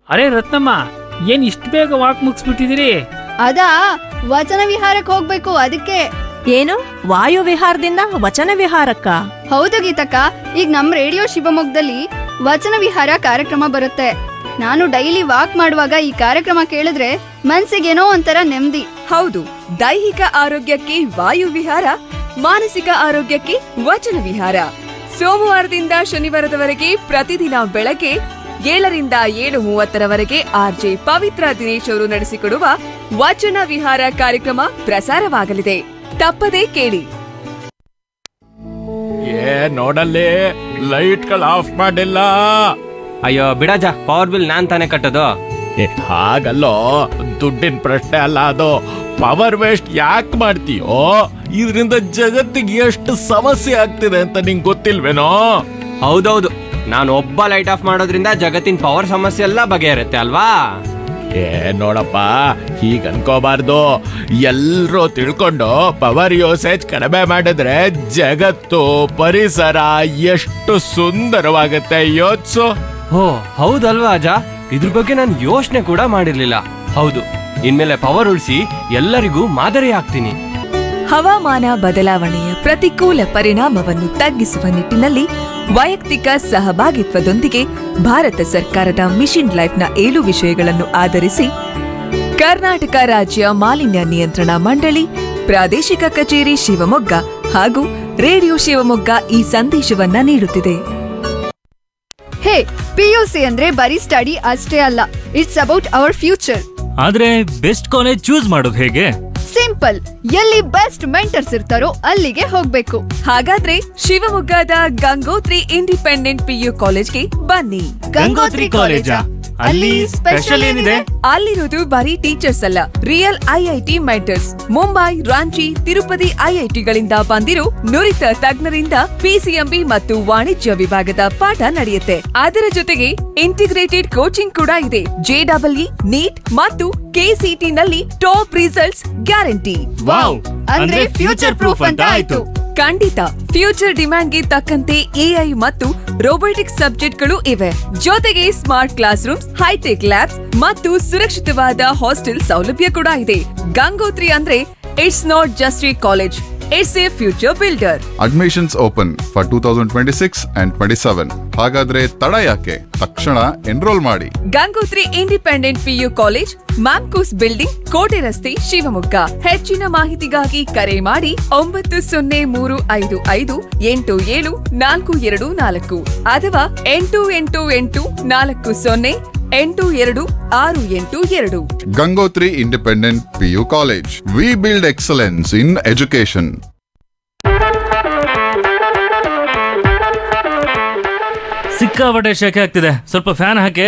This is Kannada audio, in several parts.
ಅರೆ ರತ್ನಮ್ಮ, ಏನ್ ಇಷ್ಟು ಬೇಗ ವಾಕ್ ಮುಗಿಸ್ಬಿಟ್ಟಿದಿರಿ? ಅದಾ, ವಚನ ವಿಹಾರಕ್ಕೆ ಹೋಗ್ಬೇಕು ಅದಕ್ಕೆ. ಏನು ವಾಯು ವಿಹಾರದಿಂದ ವಚನ ವಿಹಾರಕ್ಕ? ಹೌದು ಗೀತಕ್ಕ, ಈಗ ನಮ್ ರೇಡಿಯೋ ಶಿವಮೊಗ್ಗದಲ್ಲಿ ವಚನ ವಿಹಾರ ಕಾರ್ಯಕ್ರಮ ಬರುತ್ತೆ. ನಾನು ಡೈಲಿ ವಾಕ್ ಮಾಡುವಾಗ ಈ ಕಾರ್ಯಕ್ರಮ ಕೇಳಿದ್ರೆ ಮನ್ಸಿಗೇನೋ ಒಂಥರ ನೆಮ್ಮದಿ. ಹೌದು, ದೈಹಿಕ ಆರೋಗ್ಯಕ್ಕೆ ವಾಯು ವಿಹಾರ, ಮಾನಸಿಕ ಆರೋಗ್ಯಕ್ಕೆ ವಚನ ವಿಹಾರ. ಸೋಮವಾರದಿಂದ ಶನಿವಾರದವರೆಗೆ ಪ್ರತಿದಿನ ಬೆಳಗ್ಗೆ 7ರಿಂದ 7:30 ಆರ್ಜೆ ಪವಿತ್ರ ದಿನೇಶ್ ಅವರು ನಡೆಸಿಕೊಡುವ ವಚನ ವಿಹಾರ ಕಾರ್ಯಕ್ರಮ ಪ್ರಸಾರವಾಗಲಿದೆ. ತಪ್ಪದೇ ಕೇಳಿ. ನೋಡಲ್ಲಿ, ಲೈಟ್ಗಳು ಆಫ್ ಮಾಡಿಲ್ಲ. ಅಯ್ಯೋ ಬಿಡಜ, ಪವರ್ ಬಿಲ್ ನಾನ್ ತಾನೇ ಕಟ್ಟೋದು. ಹಾಗಲ್ಲೋ, ದುಡ್ಡಿನ ಪ್ರಶ್ನೆ ಅಲ್ಲ ಅದು. ಪವರ್ ವೇಸ್ಟ್ ಯಾಕೆ ಮಾಡ್ತೀಯೋ? ಇದರಿಂದ ಜಗತ್ತಿಗೆ ಎಷ್ಟು ಸಮಸ್ಯೆ ಆಗ್ತಿದೆ ಅಂತ ನಿಂಗೆ ಗೊತ್ತಿಲ್ವೇನೋ? ಹೌದೌದು, ನಾನು ಒಬ್ಬ ಲೈಟ್ ಆಫ್ ಮಾಡೋದ್ರಿಂದ ಜಗತ್ತಿನ ಪವರ್ ಸಮಸ್ಯೆ ಎಲ್ಲ ಬಗೆಹರುತ್ತೆ ಅಲ್ವಾ? ನೋಡಪ್ಪ, ಹೀಗ ಅನ್ಕೋಬಾರ್ದು. ಎಲ್ರೂ ತಿಳ್ಕೊಂಡು ಪವರ್ ಯೂಸೇಜ್ ಕಡಿಮೆ ಮಾಡಿದ್ರೆ ಜಗತ್ತು, ಪರಿಸರ ಎಷ್ಟು ಸುಂದರವಾಗುತ್ತೆ. ಯೋಚ್ಸು. ಓ ಹೌದಲ್ವಾ ಅಜ, ಇದ್ರ ಬಗ್ಗೆ ನಾನು ಯೋಚನೆ ಕೂಡ ಮಾಡಿರ್ಲಿಲ್ಲ. ಹೌದು, ಇನ್ಮೇಲೆ ಪವರ್ ಉಳಿಸಿ ಎಲ್ಲರಿಗೂ ಮಾದರಿ ಆಗ್ತೀನಿ. ಹವಾಮಾನ ಬದಲಾವಣೆಯ ಪ್ರತಿಕೂಲ ಪರಿಣಾಮವನ್ನು ತಗ್ಗಿಸುವ ನಿಟ್ಟಿನಲ್ಲಿ ವೈಯಕ್ತಿಕ ಸಹಭಾಗಿತ್ವದೊಂದಿಗೆ ಭಾರತ ಸರ್ಕಾರದ ಮಿಷನ್ ಲೈಫ್ನ 7 ವಿಷಯಗಳನ್ನು ಆಧರಿಸಿ ಕರ್ನಾಟಕ ರಾಜ್ಯ ಮಾಲಿನ್ಯ ನಿಯಂತ್ರಣ ಮಂಡಳಿ, ಪ್ರಾದೇಶಿಕ ಕಚೇರಿ ಶಿವಮೊಗ್ಗ ಹಾಗೂ ರೇಡಿಯೋ ಶಿವಮೊಗ್ಗ ಈ ಸಂದೇಶವನ್ನ ನೀಡುತ್ತಿದೆ. ಹೇ, PUC ಅಂದ್ರೆ ಬರೀ ಸ್ಟಡಿ ಅಷ್ಟೇ ಅಲ್ಲ, ಇಟ್ಸ್ ಅಬೌಟ್ ಅವರ್ ಫ್ಯೂಚರ್. ಆದ್ರೆ ಬೆಸ್ಟ್ ಕಾಲೇಜ್ ಚೂಸ್ ಮಾಡೋದು ಹೇಗೆ? ಸಿಂಪಲ್, ಎಲ್ಲಿ ಬೆಸ್ಟ್ ಮೆಂಟರ್ಸ್ ಇರ್ತಾರೋ ಅಲ್ಲಿಗೆ ಹೋಗ್ಬೇಕು. ಹಾಗಾದ್ರೆ ಶಿವಮೊಗ್ಗದ ಗಂಗೋತ್ರಿ ಇಂಡಿಪೆಂಡೆಂಟ್ PU ಕಾಲೇಜ್ಗೆ ಬನ್ನಿ. ಗಂಗೋತ್ರಿ ಕಾಲೇಜಾ? ಅಲ್ಲಿ ಸ್ಪೆಷಲ್ ಏನಿದೆ? ಅಲ್ಲಿರೋದು ಬರೀ ಟೀಚರ್ಸ್ ಅಲ್ಲ, real IIT mentors. Mumbai, Ranchi, Tirupati IITಗಳಿಂದ ಬಂದಿರೋ ನುರಿತ ತಜ್ಞರಿಂದ PCMB ಮತ್ತು ವಾಣಿಜ್ಯ ವಿಭಾಗದ ಪಾಠ ನಡೆಯುತ್ತೆ. ಅದರ ಜೊತೆಗೆ ಇಂಟಿಗ್ರೇಟೆಡ್ ಕೋಚಿಂಗ್ ಕೂಡ ಇದೆ. JEE, ನೀಟ್ ಮತ್ತು KCT ನಲ್ಲಿ ಟಾಪ್ ರಿಸಲ್ಟ್ಸ್ ಗ್ಯಾರಂಟಿ. ವಾವ್, ಅಂದ್ರೆ ಫ್ಯೂಚರ್ ಪ್ರೂಫ್ ಅಂತ ಆಯ್ತು. ಖಂಡಿತ, ಫ್ಯೂಚರ್ ಡಿಮ್ಯಾಂಡ್ಗೆ ತಕ್ಕಂತೆ AI ಮತ್ತು ರೋಬೋಟಿಕ್ಸ್ ಸಬ್ಜೆಕ್ಟ್ಗಳು ಇವೆ. ಜೊತೆಗೆ smart class rooms, high tech labs ಮತ್ತು ಸುರಕ್ಷಿತವಾದ ಹಾಸ್ಟೆಲ್ ಸೌಲಭ್ಯ ಕೂಡ ಇದೆ. ಗಂಗೋತ್ರಿ ಅಂದ್ರೆ it's not just A college, it's A future builder. Admissions open for 2026 and 27. ಹಾಗಾದ್ರೆ ತಡ ಯಾಕೆ? ತಕ್ಷಣ ಎನ್ರೋಲ್ ಮಾಡಿ. Gangotri independent PU college, Mamcos building, ಕೋಟೆ ರಸ್ತೆ, ಶಿವಮೊಗ್ಗ. ಹೆಚ್ಚಿನ ಮಾಹಿತಿಗಾಗಿ ಕರೆ ಮಾಡಿ 9035587424 ಅಥವಾ 8884082682. Gangotri independent PU college. We build excellence in education. ಸಿಕ್ಕಾಪಟ್ಟೆ ಶೆಕೆ ಆಗ್ತಿದೆ, ಸ್ವಲ್ಪ ಫ್ಯಾನ್ ಹಾಕಿ.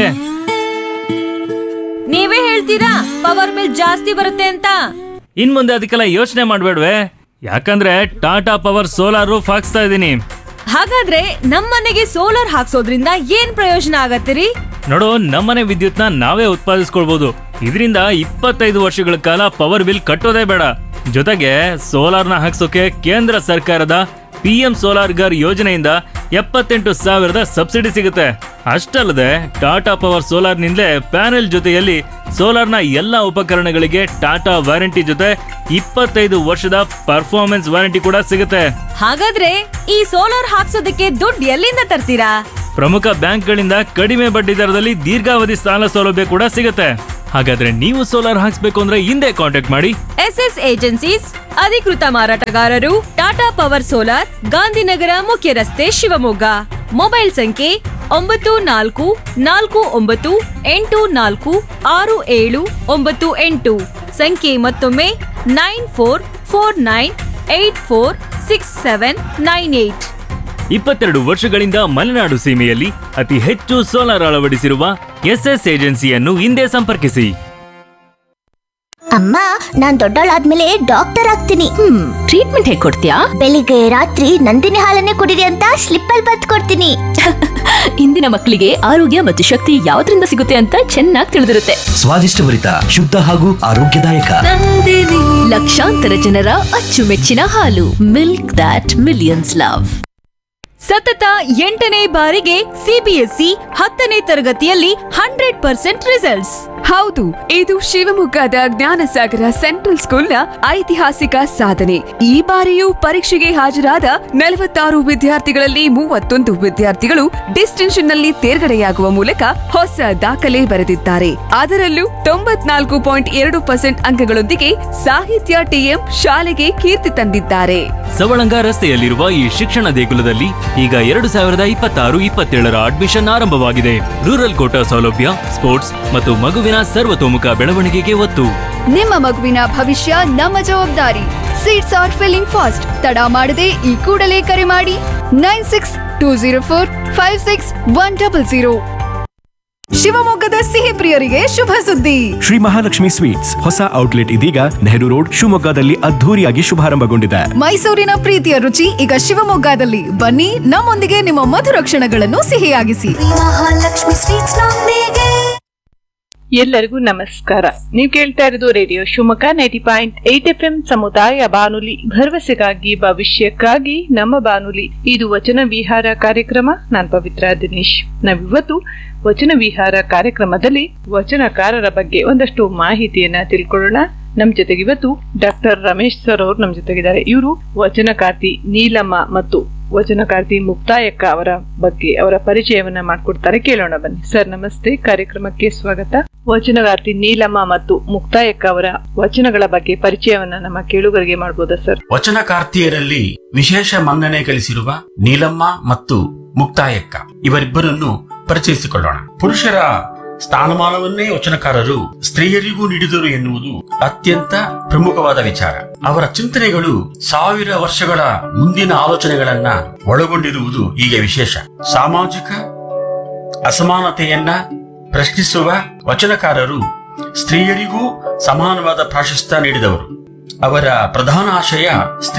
ನೀವೇ ಹೇಳ್ತೀರಾ ಪವರ್ ಬಿಲ್ ಜಾಸ್ತಿ ಬರುತ್ತೆ ಅಂತ? ಇನ್ ಮುಂದೆ ಅದಕ್ಕೆಲ್ಲ ಯೋಚನೆ ಮಾಡ್ಬೇಡ್ವೆ, ಯಾಕಂದ್ರೆ ಟಾಟಾ ಪವರ್ ಸೋಲಾರ್ ರೂಫ್ ಹಾಕ್ಸ್ತಾ ಇದೀನಿ. ಹಾಗಾದ್ರೆ ನಮ್ಮನೆಗೆ ಸೋಲಾರ್ ಹಾಕ್ಸೋದ್ರಿಂದ ಏನ್ ಪ್ರಯೋಜನ ಆಗತ್ತಿರಿ? ನೋಡು, ನಮ್ಮನೆ ವಿದ್ಯುತ್ನ ನಾವೇ ಉತ್ಪಾದಿಸ್ಕೊಳ್ಬಹುದು. ಇದರಿಂದ 25 ವರ್ಷಗಳ ಕಾಲ ಪವರ್ ಬಿಲ್ ಕಟ್ಟೋದೇ ಬೇಡ. ಜೊತೆಗೆ ಸೋಲಾರ್ನ ಹಾಕ್ಸೋಕೆ ಕೇಂದ್ರ ಸರ್ಕಾರದ PM ಸೋಲಾರ್ ಗರ್ ಯೋಜನೆಯಿಂದ 78,000 ಸಬ್ಸಿಡಿ ಸಿಗುತ್ತೆ. ಅಷ್ಟಲ್ಲದೆ ಟಾಟಾ ಪವರ್ ಸೋಲಾರ್ ನಿಂದಲೇ ಪ್ಯಾನೆಲ್ ಜೊತೆಯಲ್ಲಿ ಸೋಲಾರ್ನ ಎಲ್ಲಾ ಉಪಕರಣಗಳಿಗೆ ಟಾಟಾ ವಾರಂಟಿ ಜೊತೆ 25 ವರ್ಷದ ಪರ್ಫಾರ್ಮೆನ್ಸ್ ವಾರಂಟಿ ಕೂಡ ಸಿಗುತ್ತೆ. ಹಾಗಾದ್ರೆ ಈ ಸೋಲಾರ್ ಹಾಕ್ಸೋದಕ್ಕೆ ದುಡ್ಡು ಎಲ್ಲಿಂದ ತರ್ತೀರಾ? ಪ್ರಮುಖ ಬ್ಯಾಂಕ್ಗಳಿಂದ ಕಡಿಮೆ ಬಡ್ಡಿ ದರದಲ್ಲಿ ದೀರ್ಘಾವಧಿ ಸಾಲ ಸೌಲಭ್ಯ ಕೂಡ ಸಿಗುತ್ತೆ. ಹಾಗಾದ್ರೆ ನೀವು ಸೋಲಾರ್ ಹಾಕ್ಸ್ಬೇಕು ಅಂದ್ರೆ ಹಿಂದೆ ಕಾಂಟ್ಯಾಕ್ಟ್ ಮಾಡಿ. SS ಏಜೆನ್ಸೀಸ್, ಅಧಿಕೃತ ಮಾರಾಟಗಾರರು, ಟಾಟಾ ಪವರ್ ಸೋಲಾರ್, ಗಾಂಧಿನಗರ ಮುಖ್ಯ ರಸ್ತೆ, ಶಿವಮೊಗ್ಗ. ಮೊಬೈಲ್ ಸಂಖ್ಯೆ 9448466798. ಸಂಖ್ಯೆ ಮತ್ತೊಮ್ಮೆ 9449846798. 22 ವರ್ಷಗಳಿಂದ ಮಲೆನಾಡು ಸೀಮೆಯಲ್ಲಿ ಅತಿ ಹೆಚ್ಚು ಸೋಲಾರ್ ಅಳವಡಿಸಿರುವ SS ಏಜೆನ್ಸಿಯನ್ನು ಹಿಂದೆ ಸಂಪರ್ಕಿಸಿ. ಅಮ್ಮ, ನಾನ್ ದೊಡ್ಡವಳಾದ್ಮೇಲೆ ಡಾಕ್ಟರ್ ಆಗ್ತೀನಿ. ಟ್ರೀಟ್ಮೆಂಟ್ ಹೇಗೆ ಕೊಡ್ತೀಯಾ? ಬೆಳಿಗ್ಗೆ ರಾತ್ರಿ ನಂದಿನಿ ಹಾಲನ್ನೇ ಕುಡಿರಿ ಅಂತ ಸ್ಲಿಪ್ ಅಲ್ಲಿ ಬರ್ದ್ ಕೊಡ್ತೀನಿ. ಇಂದಿನ ಮಕ್ಕಳಿಗೆ ಆರೋಗ್ಯ ಮತ್ತು ಶಕ್ತಿ ಯಾವ್ದ್ರಿಂದ ಸಿಗುತ್ತೆ ಅಂತ ಚೆನ್ನಾಗಿ ತಿಳಿದಿರುತ್ತೆ. ಸ್ವಾದಿಷ್ಟಭರಿತ, ಶುದ್ಧ ಹಾಗೂ ಆರೋಗ್ಯದಾಯಕ ಲಕ್ಷಾಂತರ ಜನರ ಅಚ್ಚುಮೆಚ್ಚಿನ ಹಾಲು. Milk that millions love. ಸತತ 8ನೇ ಬಾರಿಗೆ ಸಿಬಿಎಸ್ಇ 10ನೇ ತರಗತಿಯಲ್ಲಿ 100% ರಿಸಲ್ಟ್ಸ್. ಹೌದು, ಇದು ಶಿವಮೊಗ್ಗದ ಜ್ಞಾನಸಾಗರ ಸೆಂಟ್ರಲ್ ಸ್ಕೂಲ್ನ ಐತಿಹಾಸಿಕ ಸಾಧನೆ. ಈ ಬಾರಿಯೂ ಪರೀಕ್ಷೆಗೆ ಹಾಜರಾದ 46 ವಿದ್ಯಾರ್ಥಿಗಳಲ್ಲಿ 31 ವಿದ್ಯಾರ್ಥಿಗಳು ಡಿಸ್ಟಿಂಕ್ಷನ್ ನಲ್ಲಿ ತೇರ್ಗಡೆಯಾಗುವ ಮೂಲಕ ಹೊಸ ದಾಖಲೆ ಬರೆದಿದ್ದಾರೆ. ಅದರಲ್ಲೂ 94.2% ಅಂಕಗಳೊಂದಿಗೆ ಸಾಹಿತ್ಯ ಟಿಎಂ ಶಾಲೆಗೆ ಕೀರ್ತಿ ತಂದಿದ್ದಾರೆ. ಸವಳಂಗ ರಸ್ತೆಯಲ್ಲಿರುವ ಈ ಶಿಕ್ಷಣ ದೇಗುಲದಲ್ಲಿ ಈಗ 2026-27ರ ಅಡ್ಮಿಷನ್ ಆರಂಭವಾಗಿದೆ. ರೂರಲ್ ಕೋಟಾ ಸೌಲಭ್ಯ, ಸ್ಪೋರ್ಟ್ಸ್ ಮತ್ತು ಮಗುವಿನ ಸರ್ವತೋಮುಖ ಬೆಳವಣಿಗೆಗೆ ಒತ್ತು. ನಿಮ್ಮ ಮಗುವಿನ ಭವಿಷ್ಯ ನಮ್ಮ ಜವಾಬ್ದಾರಿ. Seats R filling fast. ತಡ ಮಾಡದೆ ಈ ಕೂಡಲೇ ಕರೆ ಮಾಡಿ 9620456100. ಶಿವಮೊಗ್ಗದ ಸಿಹಿ ಪ್ರಿಯರಿಗೆ ಶುಭ ಸುದ್ದಿ. ಶ್ರೀ ಮಹಾಲಕ್ಷ್ಮಿ ಸ್ವೀಟ್ಸ್ ಹೊಸ ಔಟ್ಲೆಟ್ ಇದೀಗ ನೆಹರು ರೋಡ್ ಶಿವಮೊಗ್ಗದಲ್ಲಿ ಅದ್ಧೂರಿಯಾಗಿ ಶುಭಾರಂಭಗೊಂಡಿದೆ. ಮೈಸೂರಿನ ಪ್ರೀತಿಯ ರುಚಿ ಈಗ ಶಿವಮೊಗ್ಗದಲ್ಲಿ. ಬನ್ನಿ, ನಮ್ಮೊಂದಿಗೆ ನಿಮ್ಮ ಮಧುರ ಕ್ಷಣಗಳನ್ನು ಸಿಹಿಯಾಗಿಸಿ. ಎಲ್ಲರಿಗೂ ನಮಸ್ಕಾರ. ನೀವು ಕೇಳ್ತಾ ಇರೋದು ರೇಡಿಯೋ ಶಿವಮೊಗ್ಗ 90.8 FM ಸಮುದಾಯ ಬಾನುಲಿ, ಭರವಸೆಗಾಗಿ ಭವಿಷ್ಯಕ್ಕಾಗಿ ನಮ್ಮ ಬಾನುಲಿ. ಇದು ವಚನ ವಿಹಾರ ಕಾರ್ಯಕ್ರಮ. ನಾನ್ ಪವಿತ್ರ ದಿನೇಶ್. ನಾವಿವತ್ತು ವಚನ ವಿಹಾರ ಕಾರ್ಯಕ್ರಮದಲ್ಲಿ ವಚನಕಾರರ ಬಗ್ಗೆ ಒಂದಷ್ಟು ಮಾಹಿತಿಯನ್ನ ತಿಳ್ಕೊಳ್ಳೋಣ. ನಮ್ ಜೊತೆಗೆ ಇವತ್ತು ಡಾಕ್ಟರ್ ರಮೇಶ್ ಸರ್ ಅವರು ನಮ್ ಜೊತೆಗಿದ್ದಾರೆ. ಇವರು ವಚನಕಾರ್ತಿ ನೀಲಮ್ಮ ಮತ್ತು ವಚನಕಾರ್ತಿ ಮುಕ್ತಾಯಕ್ಕ ಅವರ ಬಗ್ಗೆ ಅವರ ಪರಿಚಯವನ್ನ ಮಾಡ್ಕೊಡ್ತಾರೆ. ಕೇಳೋಣ ಬನ್ನಿ. ಸರ್ ನಮಸ್ತೆ, ಕಾರ್ಯಕ್ರಮಕ್ಕೆ ಸ್ವಾಗತ. ವಚನಕಾರ್ತಿ ನೀಲಮ್ಮ ಮತ್ತು ಮುಕ್ತಾಯಕ್ಕ ಅವರ ವಚನಗಳ ಬಗ್ಗೆ ಪರಿಚಯವನ್ನ ನಮ್ಮ ಕೇಳುಗರಿಗೆ ಮಾಡಬಹುದಾ ಸರ್? ವಚನಕಾರ್ತಿಯರಲ್ಲಿ ವಿಶೇಷ ಮನ್ನಣೆ ಗಳಿಸಿರುವ ನೀಲಮ್ಮ ಮತ್ತು ಮುಕ್ತಾಯಕ್ಕ ಇವರಿಬ್ಬರನ್ನು ಪರಿಚಯಿಸಿಕೊಳ್ಳೋಣ. ಪುರುಷರ ಸ್ಥಾನಮಾನವನ್ನೇ ವಚನಕಾರರು ಸ್ತ್ರೀಯರಿಗೂ ನೀಡಿದರು ಎನ್ನುವುದು ಅತ್ಯಂತ ಪ್ರಮುಖವಾದ ವಿಚಾರ. ಅವರ ಚಿಂತನೆಗಳು 1000 ವರ್ಷಗಳ ಮುಂದಿನ ಆಲೋಚನೆಗಳನ್ನ ಒಳಗೊಂಡಿರುವುದು ಹೀಗೆ ವಿಶೇಷ. ಸಾಮಾಜಿಕ ಅಸಮಾನತೆಯನ್ನ ಪ್ರಶ್ನಿಸುವ ವಚನಕಾರರು ಸ್ತ್ರೀಯರಿಗೂ ಸಮಾನವಾದ ಪ್ರಾಶಸ್ತ್ಯ ನೀಡಿದವರು. ಅವರ ಪ್ರಧಾನ ಆಶಯ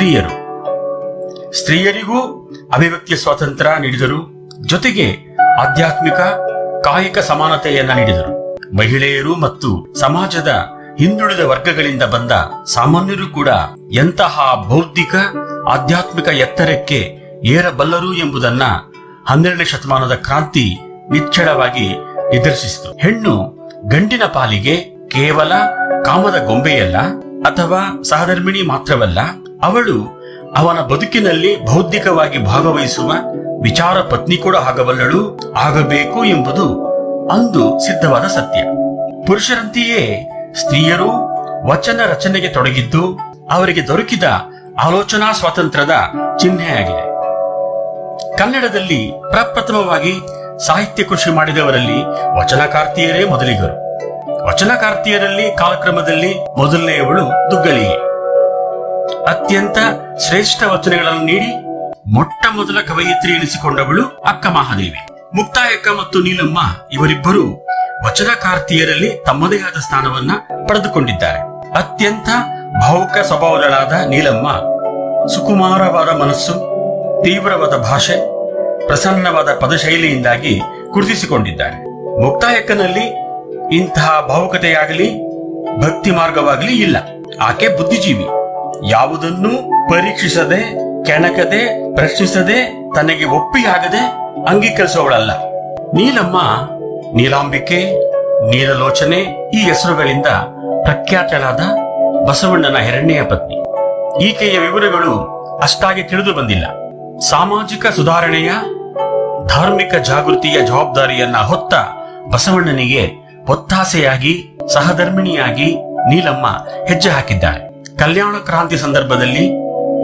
ಸ್ತ್ರೀಯರಿಗೂ ಅಭಿವ್ಯಕ್ತಿಯ ಸ್ವಾತಂತ್ರ್ಯ ನೀಡಿದರು. ಜೊತೆಗೆ ಆಧ್ಯಾತ್ಮಿಕ ಕಾಯಿಕ ಸಮಾನತೆಯನ್ನ ನೀಡಿದರು. ಮಹಿಳೆಯರು ಮತ್ತು ಸಮಾಜದ ಹಿಂದುಳಿದ ವರ್ಗಗಳಿಂದ ಬಂದ ಸಾಮಾನ್ಯರು ಕೂಡ ಎಂತಹ ಬೌದ್ಧಿಕ ಆಧ್ಯಾತ್ಮಿಕ ಎತ್ತರಕ್ಕೆ ಏರಬಲ್ಲರು ಎಂಬುದನ್ನ 12ನೇ ಶತಮಾನದ ಕ್ರಾಂತಿ ನಿಚ್ಚಳವಾಗಿ ನಿದರ್ಶಿಸಿತು. ಹೆಣ್ಣು ಗಂಡಿನ ಪಾಲಿಗೆ ಕೇವಲ ಕಾಮದ ಗೊಂಬೆಯಲ್ಲ ಅಥವಾ ಸಹಧರ್ಮಿಣಿ ಮಾತ್ರವಲ್ಲ, ಅವಳು ಅವನ ಬದುಕಿನಲ್ಲಿ ಬೌದ್ಧಿಕವಾಗಿ ಭಾಗವಹಿಸುವ ವಿಚಾರ ಪತ್ನಿ ಕೂಡ ಆಗಬೇಕು ಎಂಬುದು ಅಂದು ಸಿದ್ಧವಾದ ಸತ್ಯ. ಪುರುಷರಂತೆಯೇ ಸ್ತ್ರೀಯರು ವಚನ ರಚನೆಗೆ ತೊಡಗಿದ್ದು ಅವರಿಗೆ ದೊರಕಿದ ಆಲೋಚನಾ ಸ್ವಾತಂತ್ರ್ಯದ ಚಿಹ್ನೆಯಾಗಿದೆ. ಕನ್ನಡದಲ್ಲಿ ಪ್ರಪ್ರಥಮವಾಗಿ ಸಾಹಿತ್ಯ ಕೃಷಿ ಮಾಡಿದವರಲ್ಲಿ ವಚನಕಾರ್ತಿಯರೇ ಮೊದಲಿಗರು. ವಚನಕಾರ್ತಿಯರಲ್ಲಿ ಕಾಲಕ್ರಮದಲ್ಲಿ ಮೊದಲನೆಯವಳು ದುಗ್ಗಲಿಗೆ. ಅತ್ಯಂತ ಶ್ರೇಷ್ಠ ವಚನಗಳನ್ನು ನೀಡಿ ಮೊಟ್ಟ ಮೊದಲ ಕವಯಿತ್ರಿ ಎನಿಸಿಕೊಂಡವಳು ಅಕ್ಕ ಮಹಾದೇವಿ. ಮುಕ್ತಾಯಕ್ಕ ಮತ್ತು ನೀಲಮ್ಮ ಇವರಿಬ್ಬರು ವಚನಕಾರ್ತಿಯರಲ್ಲಿ ತಮ್ಮದೇ ಆದ ಸ್ಥಾನವನ್ನ ಪಡೆದುಕೊಂಡಿದ್ದಾರೆ. ಅತ್ಯಂತ ಭಾವುಕ ಸ್ವಭಾವದಳಾದ ನೀಲಮ್ಮ ಸುಕುಮಾರವಾದ ಮನಸ್ಸು, ತೀವ್ರವಾದ ಭಾಷೆ, ಪ್ರಸನ್ನವಾದ ಪದಶೈಲಿಯಿಂದಾಗಿ ಗುರುತಿಸಿಕೊಂಡಿದ್ದಾರೆ. ಮುಕ್ತಾಯಕ್ಕನಲ್ಲಿ ಇಂತಹ ಭಾವುಕತೆಯಾಗಲಿ ಭಕ್ತಿ ಮಾರ್ಗವಾಗಲಿ ಇಲ್ಲ. ಆಕೆ ಬುದ್ಧಿಜೀವಿ. ಯಾವುದನ್ನೂ ಪರೀಕ್ಷಿಸದೆ, ಕೆಣಕದೆ, ಪ್ರಶ್ನಿಸದೆ, ತನಗೆ ಒಪ್ಪಿಯಾಗದೆ ಅಂಗೀಕರಿಸುವವಳಲ್ಲ. ನೀಲಮ್ಮ ನೀಲಾಂಬಿಕೆ, ನೀಲಲೋಚನೆ ಈ ಹೆಸರುಗಳಿಂದ ಪ್ರಖ್ಯಾತಳಾದ ಬಸವಣ್ಣನ ಎರಡನೆಯ ಪತ್ನಿ. ಈಕೆಯ ವಿವರಗಳು ಅಷ್ಟಾಗಿ ತಿಳಿದು ಬಂದಿಲ್ಲ. ಸಾಮಾಜಿಕ ಸುಧಾರಣೆಯ, ಧಾರ್ಮಿಕ ಜಾಗೃತಿಯ ಜವಾಬ್ದಾರಿಯನ್ನ ಹೊತ್ತ ಬಸವಣ್ಣನಿಗೆ ಒತ್ತಾಸೆಯಾಗಿ, ಸಹಧರ್ಮಿಣಿಯಾಗಿ ನೀಲಮ್ಮ ಹೆಜ್ಜೆ ಹಾಕಿದ್ದಾರೆ. ಕಲ್ಯಾಣ ಕ್ರಾಂತಿ ಸಂದರ್ಭದಲ್ಲಿ